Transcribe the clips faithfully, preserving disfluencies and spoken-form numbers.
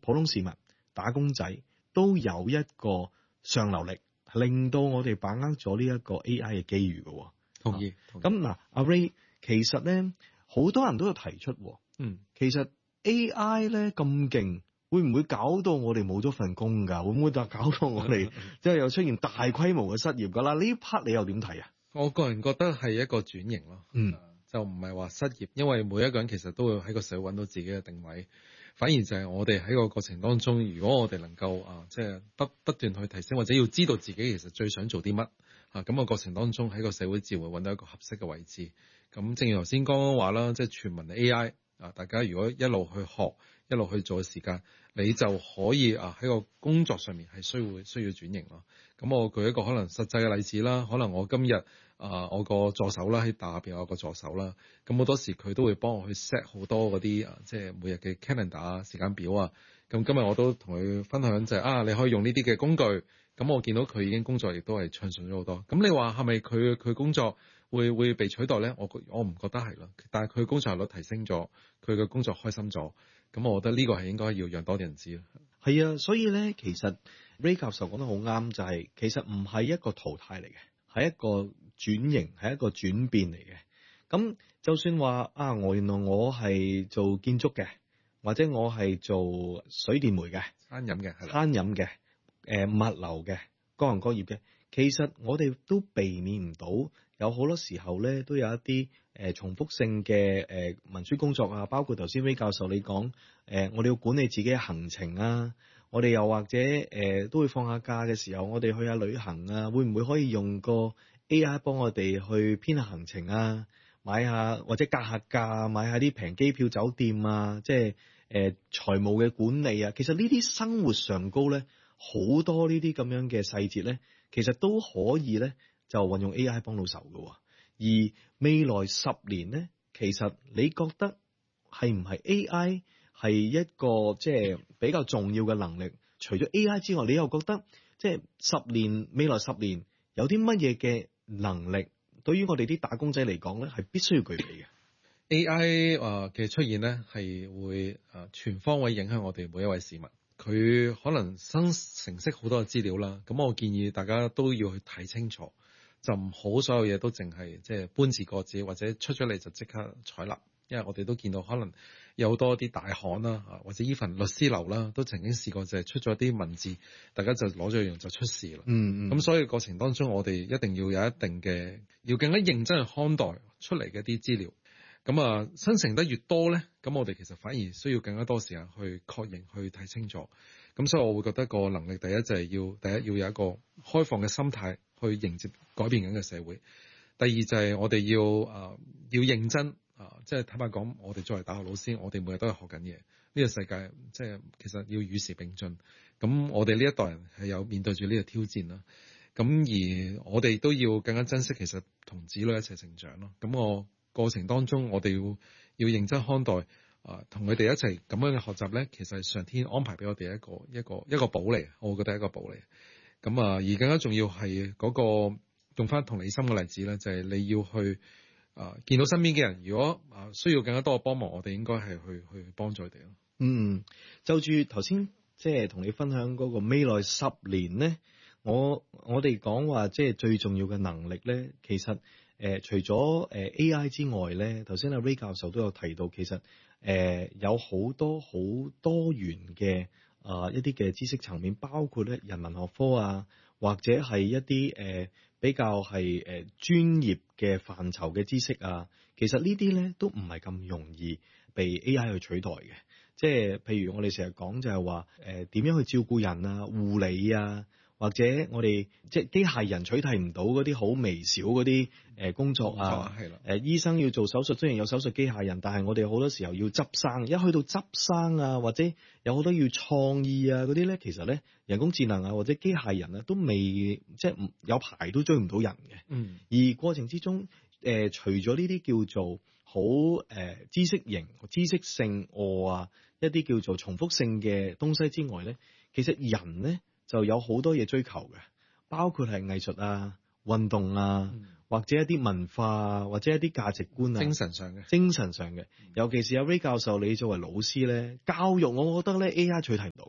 普通市民、打工仔都有一個上流力，令到我哋把握咗呢一個 A I 嘅機遇嘅。 同意。 咁嗱，阿 Ray，其實咧好多人都有提出， 嗯， 其實 A I 咧咁勁，會唔會搞到我哋冇咗份工㗎？會唔會就搞到我哋即係又出現大規模嘅失業㗎啦？呢 part 你又點睇啊？ 我個人覺得係一個轉型咯， 嗯， 就唔係話失業，因為每一個人其實都會喺個社會揾到自己嘅定位，反而就係我哋喺個過程當中，如果我哋能夠啊，即係不不斷去提升，或者要知道自己其實最想做啲乜啊，咁個過程當中喺個社會自會揾到一個合適嘅位置。咁正如頭先剛剛話啦，即係全民 A I 啊，大家如果一路去學，一路去做嘅時間，你就可以啊喺個工作上面係需要需要轉型咯。咁我舉一個可能實際嘅例子啦，可能我今日啊我個助手啦喺大廈入邊有個助手啦，咁好多時佢都會幫我去 set 好多嗰啲啊即係每日嘅 calendar 啊時間表啊。咁今日我都同佢分享就係、是、啊你可以用呢啲嘅工具，咁我見到佢已經工作亦都係暢順咗好多。咁你話係咪佢佢工作會會被取代咧？我我唔覺得係咯，但係佢工作效率提升咗，佢嘅工作開心咗，咁我覺得呢個係應該要讓多啲人知咯。 係啊，所以咧其實 Ray 教授講得好啱，就係、是、其實唔係一個淘汰嚟嘅，係一個轉型，係一個轉變嚟嘅。咁就算話啊，我原來我係做建築嘅，或者我係做水電煤嘅、 餐飲嘅、 餐飲嘅、誒、呃、物流嘅、各行各業嘅，其實我哋都避免唔到有好多時候咧，都有一啲誒、呃、重複性嘅誒、呃、文書工作啊，包括頭先 Ray 教授你講誒、呃，我哋要管理自己嘅行程啊，我哋又或者誒、呃、都會放下假嘅時候，我哋去下旅行啊，會唔會可以用個 A I 幫我哋去編下行程啊，買下或者格下價，買下啲平機票酒店啊，即係誒財務嘅管理啊，其實呢啲生活上高咧，好多呢啲咁樣嘅細節咧，其實都可以咧就運用 A I 幫到手嘅。而未來十年咧，其實你覺得係唔係 A I 係一個即係比較重要嘅能力？除咗 A I 之外，你又覺得即係十年未來十年有啲乜嘢嘅能力，對於我哋啲打工仔嚟講咧，係必須要具備嘅？ A I 啊嘅出現咧，係會啊全方位影響我哋每一位市民。佢可能生成識好多嘅資料啦，咁我建議大家都要去睇清楚，就唔好所有嘢都淨係即係搬字過紙，或者出咗嚟就即刻採納。因為我哋都見到可能有好多啲大行啦，啊或者依份律師樓啦，都曾經試過就係出咗啲文字，大家就攞咗用就出事啦。 嗯嗯。 咁所以過程當中，我哋一定要有一定嘅，要更加認真去看待出嚟嘅一啲資料。咁啊，生成得越多咧，咁我哋其實反而需要更加多時間去確認、去睇清楚。咁所以我會覺得個能力第一就係要第一要有一個開放嘅心態去迎接改變緊嘅社會。第二就係我哋要啊、呃、要認真啊，即係坦白講，我哋作為大學老師，我哋每日都係學緊嘢。呢個世界即係其實要與時並進。咁我哋呢一代人係有面對住呢個挑戰啦。咁而我哋都要更加珍惜其實同子女一齊成長咯。咁我過程當中，我哋要要認真看待啊，同佢哋一齊咁樣嘅學習咧，其實係上天安排俾我哋一個一個一個寶嚟，我覺得係一個寶嚟。咁啊，而更加重要係嗰個用翻同理心嘅例子咧，就係你要去啊見到身邊嘅人，如果啊需要更加多嘅幫忙，我哋應該係去去幫助佢哋咯。 嗯，就住頭先即係同你分享嗰個未來十年咧，我我哋講話即係最重要嘅能力咧，其實。誒、呃，除咗誒、呃、A I 之外咧，頭先阿 Ray 教授都有提到，其實誒、呃、有好多好多元嘅啊、呃、一啲嘅知識層面，包括咧人文學科啊，或者係一啲誒、呃、比較係誒、呃、專業嘅範疇嘅知識啊，其實呢啲咧都唔係咁容易被 A I 去取代嘅。即係譬如我哋成日講就係話誒點樣去照顧人啊、護理啊。或者我哋即係機械人取替唔到嗰啲好微小嗰啲誒工作啊，係啦，誒醫生要做手術，雖然有手術機械人，但係我哋好多時候要執生，一去到執生啊，或者有好多要創意啊嗰啲咧，其實咧人工智能啊或者機械人啊都未即係唔有排都追唔到人嘅。嗯，而過程之中誒、呃，除咗呢啲叫做好誒、呃、知識型、知識性哦啊一啲叫做重複性嘅東西之外咧，其實人咧。就有好多嘢追求嘅，包括係藝術啊、運動啊，嗯、或者一啲文化啊，或者一啲價值觀啊， 精神上嘅， 精神上嘅。尤其是阿 Ray 教授，你作為老師咧，教育我覺得咧 A I 取替唔到。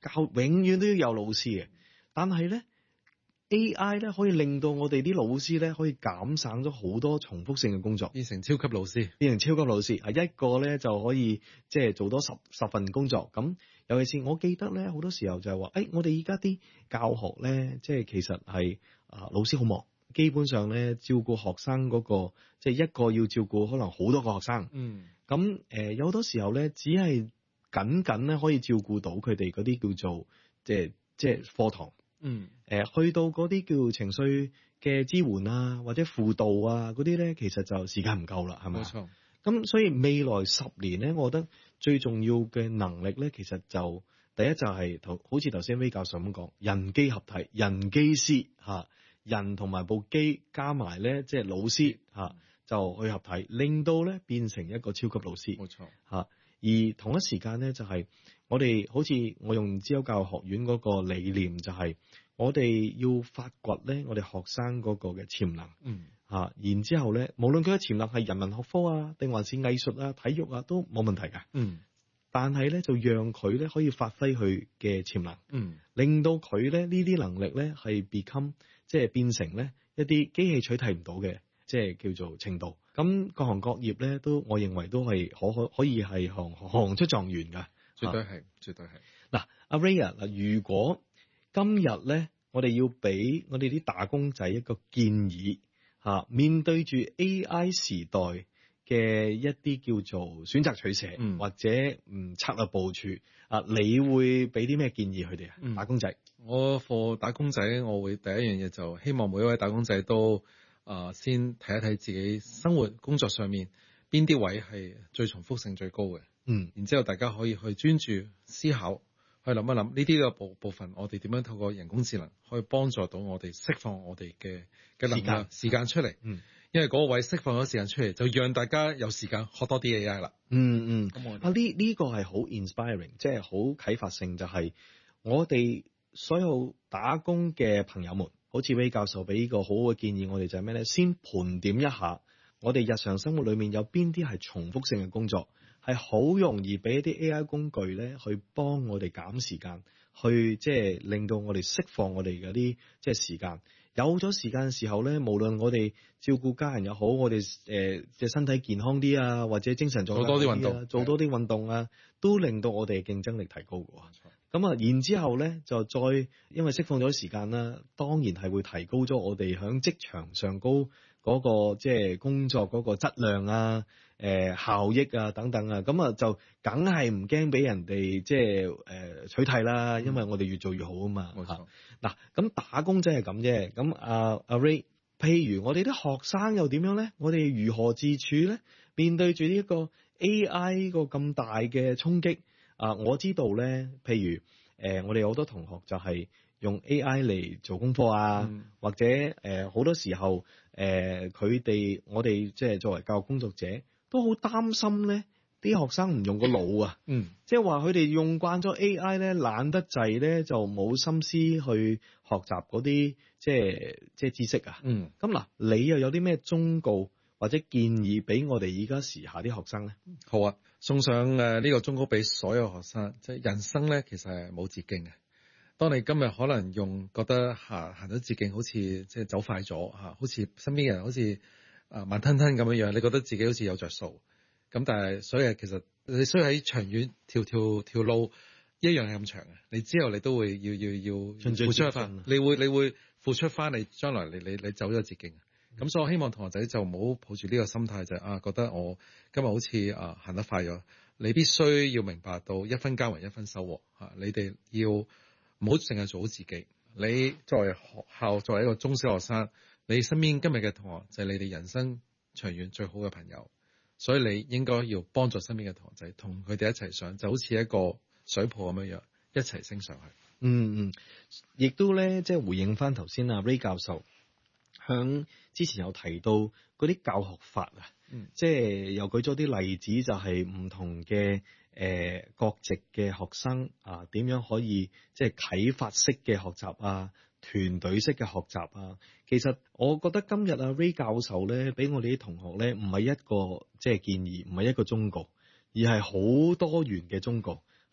教永遠都要有老師嘅，但係咧 A I 咧可以令到我哋啲老師咧可以減省咗好多重複性嘅工作， 變成超級老師， 變成超級老師啊！一個咧就可以即係做多十十份工作。咁尤其是我記得咧，好多時候就係話，誒、哎、我哋而家啲教學咧，即係其實係啊老師好忙，基本上咧照顧學生嗰、那個，即係一個要照顧可能好多個學生。 嗯， 咁誒、呃、有好多時候咧，只係僅僅咧可以照顧到佢哋嗰啲叫做即係即係課堂。 嗯， 誒、呃、去到嗰啲叫情緒嘅支援啊，或者輔導啊嗰啲咧，其實就時間唔夠啦，係咪？ 冇錯。 咁所以未來十年咧，我覺得最重要嘅能力咧，其實就第一就係頭，好似頭先 Ray 教授咁講，人機合體，人機師嚇，人同埋部機加埋咧，即係老師嚇，就去合體，令到咧變成一個超級老師。 冇錯嚇。而同一時間咧，就係我哋好似我用資優教育學院嗰個理念，就係我哋要發掘咧，我哋學生嗰個嘅潛能。 嗯。 啊，然之後咧，無論佢嘅潛能係人文學科啊，定還是藝術啊、體育啊，都冇問題㗎。 嗯。 但係咧，就讓佢咧可以發揮佢嘅潛能。 嗯。令到佢咧呢啲能力咧係 become 即係變成咧一啲機器取替唔到嘅，即係叫做程度。咁各行各業咧都，我認為都係可可可以係行行出狀元㗎。 絕對係，絕對係。 嗱，阿 Ray 啊，嗱，如果今日咧，我哋要俾我哋啲打工仔一個建議。啊！面對住 A I 時代嘅一啲叫做選擇取捨， 嗯、 或者唔策略部署啊，你會俾啲咩建議佢哋啊？打工仔， 我課打工仔，我會第一樣嘢就希望每一位打工仔都啊、呃、先睇一睇自己生活工作上面邊啲位係最重複性最高嘅， 嗯， 然之後大家可以去專注思考，去諗一諗呢啲嘅部部分，我哋點樣透過人工智能可以幫助到我哋釋放我哋嘅嘅能量時間出嚟， 嗯， 因為嗰個位釋放咗時間出嚟，就讓大家有時間學多啲 A I 啦。 嗯嗯，咁我啊呢呢個係好 inspiring，即係好啟發性，就係我哋所有打工嘅朋友們，好似 Ray 教授俾呢個好好嘅建議，我哋就係咩咧？先盤點一下我哋日常生活裏面有邊啲係重複性嘅工作。係好容易俾一啲 A I 工具咧，去幫我哋減時間，去即係令到我哋釋放我哋嗰啲即係時間。有咗時間嘅時候咧，無論我哋照顧家人又好，我哋誒嘅身體健康啲啊，或者精神狀態做多啲運動， 做多啲運動啊，都令到我哋嘅競爭力提高嘅。咁啊，然之後咧就再因為釋放咗時間啦，當然係會提高咗我哋喺職場上高嗰個即係工作嗰個質量啊。誒、呃、效益啊等等啊，咁啊就梗係唔驚俾人哋即係誒、呃、取替啦，因為我哋越做越好啊嘛。 冇錯。 嗱、啊，咁打工仔係咁啫。咁阿阿 Ray，譬如我哋啲學生又點樣咧？我哋如何自處咧？面對住呢一個 A I 個咁大嘅衝擊啊，我知道咧，譬如誒、呃、我哋有好多同學就係用 A I 嚟做功課啊，嗯、或者誒好、呃、多時候誒佢哋我哋即係作為教育工作者。都好擔心咧，啲學生唔用個腦啊， 嗯， 即係話佢哋用慣咗 A I 咧，懶得滯咧，就冇心思去學習嗰啲即係即係知識啊， 嗯， 咁嗱，你又有啲咩忠告或者建議俾我哋而家時下啲學生咧？ 好啊，送上誒呢個忠告俾所有學生，即係人生咧其實係冇捷徑嘅。當你今日可能用覺得行行咗捷徑，好似即係走快咗嚇，好似身邊嘅人好似。啊，慢吞吞咁樣樣，你覺得自己好似有着數，咁但係所以其實你需要喺長遠條條條路一樣係咁長嘅，你之後你都會要要要付出翻，你會你會付出翻你將來你你你走咗捷徑，咁、嗯、所以我希望同學仔就唔好抱住呢個心態就係、啊覺得我今日好似啊行得快咗，你必須要明白到一分耕耘一分收穫嚇、啊，你哋要唔好淨係做好自己，你作為學校作為一個中小學生。你身邊今日嘅同學就係你哋人生長遠最好嘅朋友，所以你應該要幫助身邊嘅同學仔，同佢哋一齊上，就好似一個水泡咁樣樣，一齊升上去。 嗯嗯，亦都咧，即係回應翻頭先阿 Ray 教授，響之前有提到嗰啲教學法啊，嗯、即係又舉咗啲例子，就係唔同嘅誒國籍嘅學生啊，點樣可以即係啟發式嘅學習啊？團隊式嘅學習啊，其實我覺得今日阿 Ray 教授咧，俾我哋啲同學咧，唔係一個即係建議，唔係一個忠告，而係好多元嘅忠告，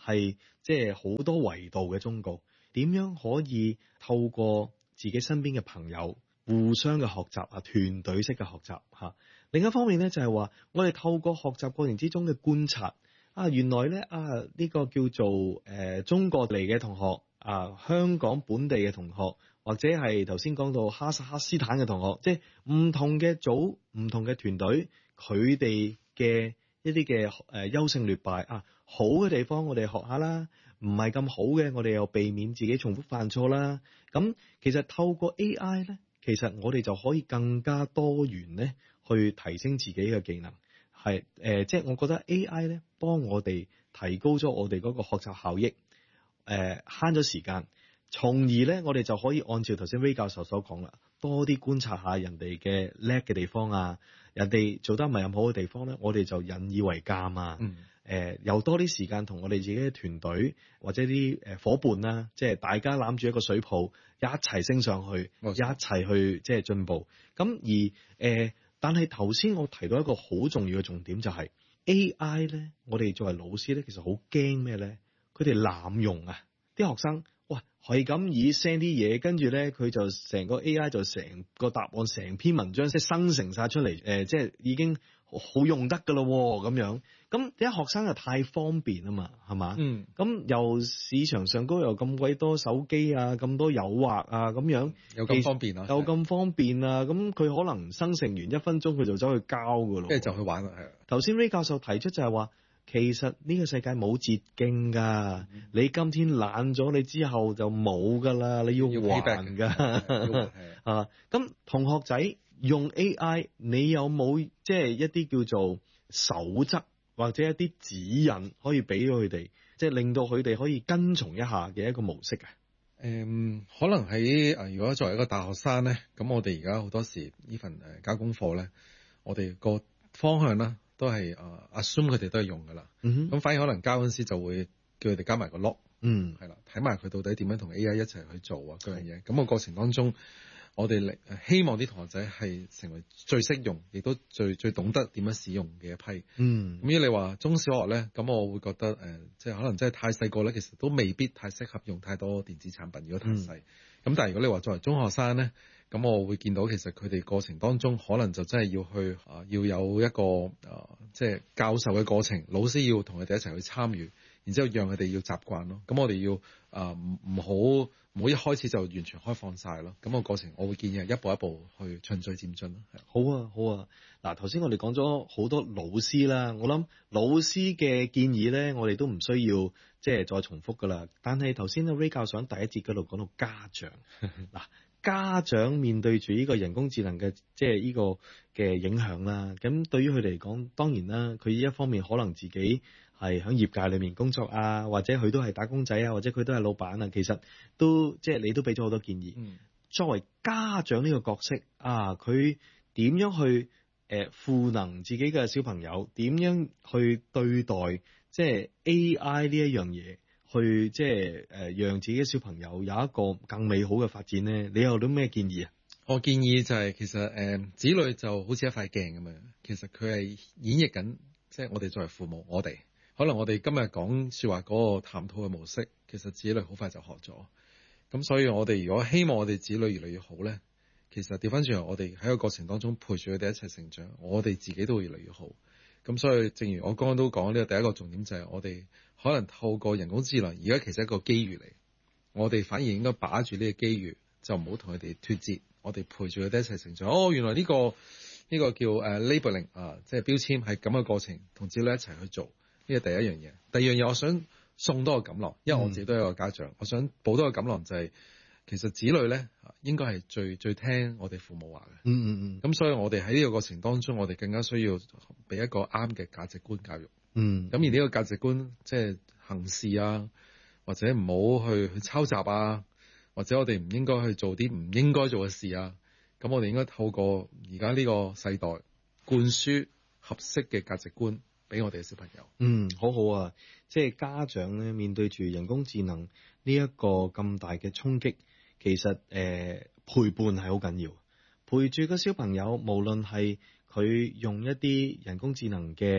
係即係好多維度嘅忠告。點樣可以透過自己身邊嘅朋友互相嘅學習啊，團隊式嘅學習嚇。另一方面咧就係話，我哋透過學習過程之中嘅觀察啊，原來咧啊呢個叫做誒、呃、中國嚟嘅同學啊，香港本地嘅同學，或者係頭先講到哈薩克斯坦嘅同學，即係唔同嘅組、唔同嘅團隊，佢哋嘅一啲嘅誒優勝劣敗啊，好嘅地方我哋學下啦。唔係咁好嘅，我哋又避免自己重複犯錯啦。咁其實透過 A I 咧，其實我哋就可以更加多元咧，去提升自己嘅技能。係誒、呃，即係我覺得 A I 咧，幫我哋提高咗我哋嗰個學習效益，誒慳咗時間，從而咧我哋就可以按照頭先 Ray 教授所講啦，多啲觀察下人哋嘅叻嘅地方啊，人哋做得唔係咁好嘅地方咧，我哋就引以為鑑啊。嗯誒、呃，又多啲時間同我哋自己嘅團隊或者啲誒夥伴啦，即係大家攬住一個水泡，一齊升上去，一齊去即係進步。咁而誒、呃，但係頭先我提到一個好重要嘅重點就係、是、A I 咧，我哋作為老師咧，其實好驚咩咧？佢哋濫用啊，啲學生哇係咁以 send 啲嘢，跟住咧佢就成個 A I 就成個答案成篇文章即係生成晒出嚟，誒、呃、即係已經好用得噶咯咁樣。咁啲學生又太方便啊嘛，係嘛？嗯。咁又市場上高又咁鬼多手機啊，咁多誘惑啊，咁樣有咁方便啊， 有咁方便啊，咁佢可能生成完一分鐘佢就走去交噶咯， 跟住就去玩啦，係。 頭先 Ray 教授提出就係話，其實呢個世界冇捷徑㗎，嗯、你今天懶咗，你之後就冇㗎啦，你要還㗎。啊，咁同學仔用 A I， 你有冇即係一啲叫做守則？或者一啲指引可以俾到佢哋，即係令到佢哋可以跟從一下嘅一個模式啊。 誒、嗯，可能喺誒，如果作為一個大學生咧，咁我哋而家好多時呢份誒交功課咧，我哋個方向咧都係誒 assume 佢哋都係用噶啦。嗯哼，咁反而可能交嗰陣時就會叫佢哋加埋個 log。嗯，係啦，睇埋佢到底點樣同 A I 一齊去做啊嗰樣嘢。咁個過程當中，我哋嚟希望啲同學仔係成為最識用，亦都最最懂得點樣使用嘅一批。嗯，咁如果你話中小學咧，咁我會覺得誒、呃，即係可能真係太細個咧，其實都未必太適合用太多電子產品。如果太細，咁、嗯、但係如果你話作為中學生咧，咁我會見到其實佢哋過程當中可能就真係要去啊、呃，要有一個啊、呃，即係教授嘅過程，老師要同佢哋一齊去參與。然之後讓佢哋要習慣咯，咁我哋要啊唔唔好唔好一開始就完全開放晒咯，咁個過程我會建議係一步一步去循序漸進咯。好啊，好啊。嗱，頭先我哋講咗好多老師啦，我諗老師嘅建議咧，我哋都唔需要即係再重複噶啦。但係頭先 Ray 教授喺第一節嗰度講到家長，嗱家長面對住呢個人工智能嘅即係呢個嘅影響啦，咁對於佢哋嚟講，當然啦，佢一方面可能自己係喺業界裏面工作啊，或者佢都係打工仔啊，或者佢都係老闆啊，其實都即係你都俾咗好多建議。嗯、作為家長呢個角色啊，佢點樣去誒賦能自己嘅小朋友？點樣去對待即係 A I 呢一樣嘢？去即係誒讓自己嘅小朋友有一個更美好嘅發展咧？你有啲咩建議啊？我建議就係、是、其實誒、呃、子女就好似一塊鏡咁樣，其實佢係演繹緊，即係我哋作為父母，我哋。可能我哋今日講説話嗰個談吐嘅模式，其實子女好快就學咗。咁所以我哋如果希望我哋子女越嚟越好咧，其實調翻轉頭，我哋喺個過程當中陪住佢哋一齊成長，我哋自己都會越嚟越好。咁所以正如我剛剛都講，呢個第一個重點就係我哋可能透過人工智能，而家其實係一個機遇嚟，我哋反而應該把住呢個機遇，就唔好同佢哋脫節，我哋陪住佢哋一齊成長。哦，原來呢個呢個叫誒 labeling 啊，即係標籤係咁嘅過程，同子女一齊去做。呢個第一樣嘢，第二樣嘢，我想送多個錦囊，因為我自己都係一個家長，嗯、我想補多個錦囊就係、是，其實子女咧應該係最最聽我哋父母話嘅。嗯嗯嗯。咁所以我哋喺呢個過程當中，我哋更加需要俾一個啱嘅價值觀教育。嗯。咁而呢個價值觀，即係行事啊，或者唔好去去抄襲啊，或者我哋唔應該去做啲唔應該做嘅事啊。咁我哋應該透過而家呢個世代灌輸合適嘅價值觀。俾我哋嘅小朋友，嗯，好好啊！即係家長咧，面對住人工智能呢一個咁大嘅衝擊，其實誒、呃、陪伴係好緊要，陪住個小朋友，無論係佢用一啲人工智能嘅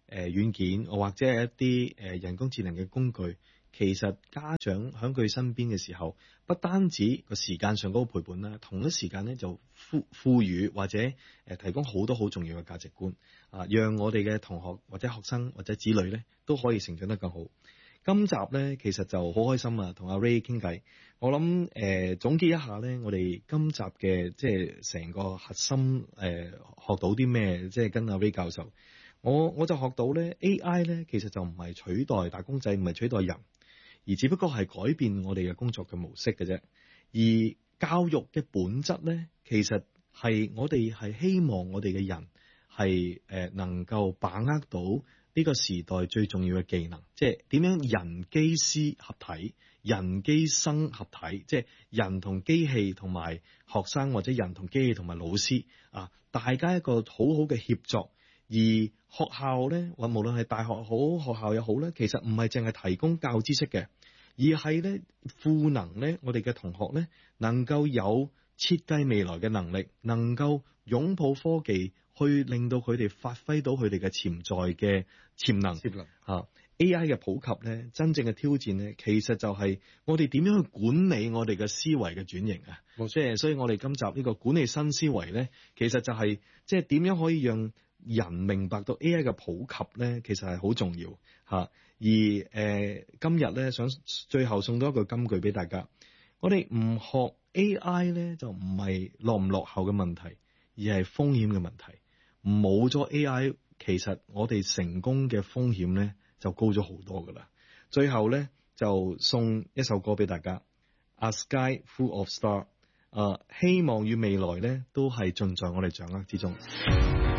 誒軟件，或者係一啲誒人工智能嘅工具，其實家長喺佢身邊嘅時候，不單止個時間上嗰個陪伴啦，同一時間咧就賦賦予或者誒提供好多好重要嘅價值觀啊，讓我哋嘅同學或者學生或者子女咧都可以成長得更好。今集咧其實就好開心啊，同阿 Ray 傾偈。我諗誒、呃、總結一下咧，我哋今集嘅即係成個核心誒、呃、學到啲咩？即係跟阿 Ray 教授，我我就學到咧 A I 咧其實就唔係取代打工仔，唔係取代人。而只不過係改變我哋嘅工作嘅模式嘅啫。而教育嘅本質咧，其實係我哋係希望我哋嘅人係誒能夠把握到呢個時代最重要嘅技能，即係點樣人機師合體、人機生合體，即係人同機器同埋學生，或者人同機器同埋老師啊，大家一個好好嘅協作。而學校咧，或無論係大學好，學校又好咧，其實唔係淨係提供教知識嘅，而係咧賦能咧我哋嘅同學咧，能夠有設計未來嘅能力，能夠擁抱科技，去令到佢哋發揮到佢哋嘅潛在嘅潛能。 潛能啊 A I 嘅普及咧，真正嘅挑戰咧，其實就係我哋點樣去管理我哋嘅思維嘅轉型啊！即係，所以我哋今集呢個管理新思維咧，其實就係即係點樣可以讓人明白到 A I 嘅普及咧，其實係好重要嚇。而誒、呃、今日咧，想最後送多一個金句俾大家：我哋唔學 A I 咧，就唔係落唔落後嘅問題，而係風險嘅問題。冇咗 A I，其實我哋成功嘅風險咧就高咗好多噶啦。最後咧就送一首歌俾大家，《A Sky Full of Stars》。誒，希望與未來咧都係盡在我哋掌握之中。